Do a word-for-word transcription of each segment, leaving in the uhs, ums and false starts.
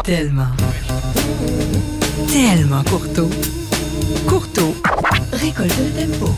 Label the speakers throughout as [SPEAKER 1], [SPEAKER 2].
[SPEAKER 1] Tellement. Tellement courteau. Courteau récolte le tempo.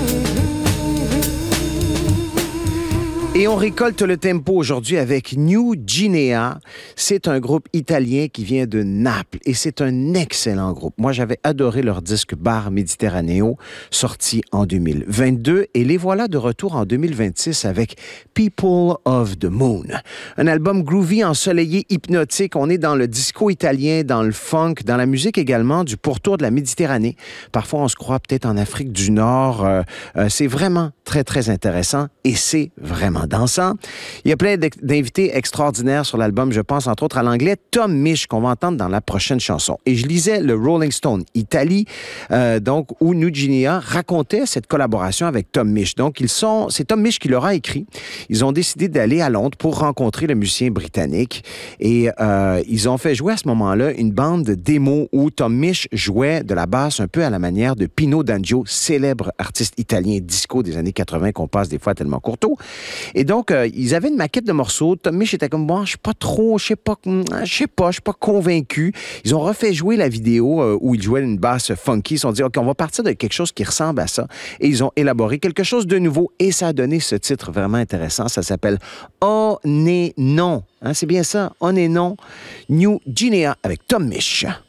[SPEAKER 2] Et on récolte le tempo aujourd'hui avec New Guinea. C'est un groupe italien qui vient de Naples et c'est un excellent groupe. Moi, j'avais adoré leur disque Bar Mediterraneo, sorti en deux mille vingt-deux. Et les voilà de retour en deux mille vingt-six avec People of the Moon. Un album groovy, ensoleillé, hypnotique. On est dans le disco italien, dans le funk, dans la musique également, du pourtour de la Méditerranée. Parfois, on se croit peut-être en Afrique du Nord. Euh, euh, c'est vraiment très, très intéressant et c'est vraiment dansant. Il y a plein d'invités extraordinaires sur l'album. Je pense entre autres à l'anglais Tom Misch qu'on va entendre dans la prochaine chanson. Et je lisais le Rolling Stone Italie, euh, donc où New Guinea racontait cette collaboration avec Tom Misch. Donc ils sont, c'est Tom Misch qui leur a écrit. Ils ont décidé d'aller à Londres pour rencontrer le musicien britannique et euh, ils ont fait jouer à ce moment-là une bande de démos où Tom Misch jouait de la basse un peu à la manière de Pino D'Angio, célèbre artiste italien disco des années quatre-vingts qu'on passe des fois tellement courto. Et donc, euh, ils avaient une maquette de morceaux. Tom Misch était comme, bon, je suis pas trop, je sais pas, je sais pas, je suis pas convaincu. Ils ont refait jouer la vidéo euh, où ils jouaient une basse funky. Ils se sont dit, OK, on va partir de quelque chose qui ressemble à ça. Et ils ont élaboré quelque chose de nouveau. Et ça a donné ce titre vraiment intéressant. Ça s'appelle On est non. Hein, c'est bien ça, On est non. New Guinea avec Tom Misch.